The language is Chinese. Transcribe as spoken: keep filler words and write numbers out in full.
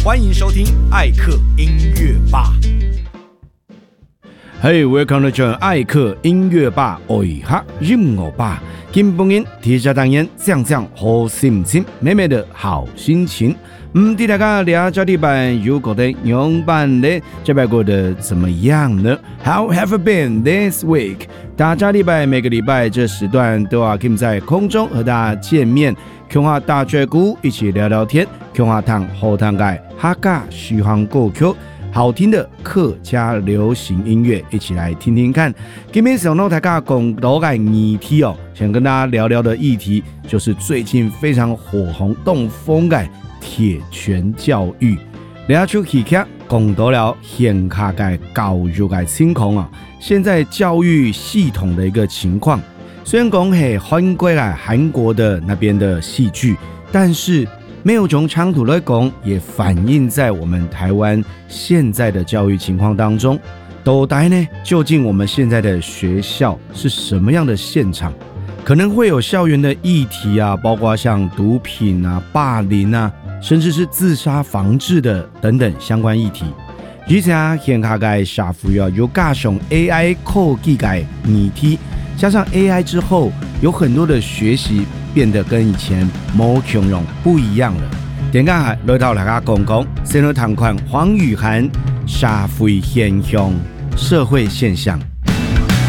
欢迎收听艾克音乐吧。 Hey, welcome to join 艾克音乐吧，哎哈，音乐吧，今本人提下单元，讲讲好心情，美美的好心情。唔知大家两家礼拜有觉得用办的这拜过得怎么样呢 ？How have you been this week？ 大家礼拜每个礼拜这时段都要 Kim 在空中和大家见面，共话大雀鼓一起聊聊天，共话谈后堂盖哈嘎续航歌曲。好听的客家流行音乐，一起来听听看。今天想到大家讲到个议题哦，想跟大家聊聊的议题就是最近非常火红动风的铁拳教育。两出戏剧讲到了现下的教育的情况啊，现在教育系统的一个情况。虽然讲是韩国来韩国的那边的戏剧，但是没有从长途来讲，也反映在我们台湾现在的教育情况当中。斗呆呢，究竟我们现在的学校是什么样的现场？可能会有校园的议题啊，包括像毒品啊、霸凌啊，甚至是自杀防治的等等相关议题。而且现在的社会啊，又加上 A I 科技的议题，加上 A I 之后，有很多的学习变得跟以前某内容不一样了。点解来到大家讲讲，先来谈看黄雨涵社会现象、社会现象。